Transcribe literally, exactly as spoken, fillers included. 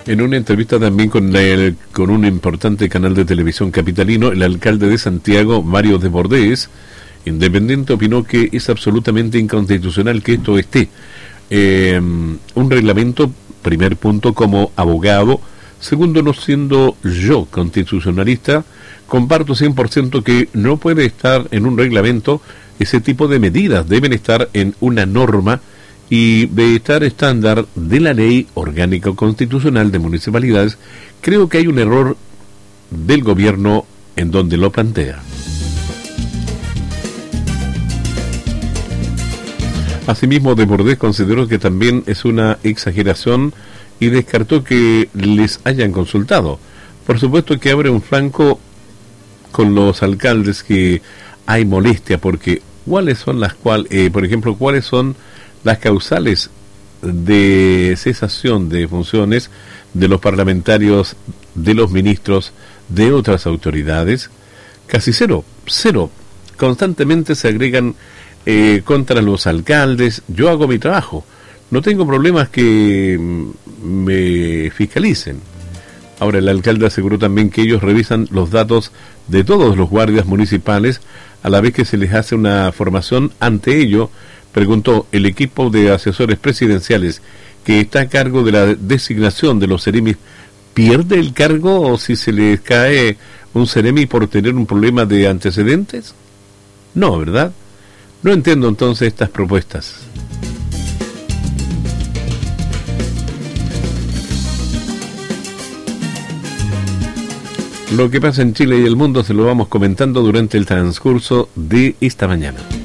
En una entrevista también con, el, con un importante canal de televisión capitalino, el alcalde de Santiago, Mario Desbordes, independiente, opinó que es absolutamente inconstitucional que esto esté. Eh, un reglamento, primer punto, como abogado. Segundo, no siendo yo constitucionalista, comparto cien por ciento que no puede estar en un reglamento ese tipo de medidas. Deben estar en una norma y de estar estándar de la Ley Orgánica Constitucional de Municipalidades. Creo que hay un error del gobierno en donde lo plantea. Asimismo, Desbordes consideró que también es una exageración y descartó que les hayan consultado. Por supuesto que abre un flanco con los alcaldes que hay molestia, porque ¿cuáles son las cuales, eh, por ejemplo, cuáles son las causales de cesación de funciones de los parlamentarios, de los ministros, de otras autoridades? Casi cero, cero. Constantemente se agregan eh, contra los alcaldes. Yo hago mi trabajo, no tengo problemas que me fiscalicen. Ahora, el alcalde aseguró también que ellos revisan los datos de todos los guardias municipales a la vez que se les hace una formación. Ante ello, preguntó, ¿el equipo de asesores presidenciales que está a cargo de la designación de los seremis pierde el cargo o si se les cae un seremi por tener un problema de antecedentes? No, ¿verdad? No entiendo entonces estas propuestas. Lo que pasa en Chile y el mundo se lo vamos comentando durante el transcurso de esta mañana.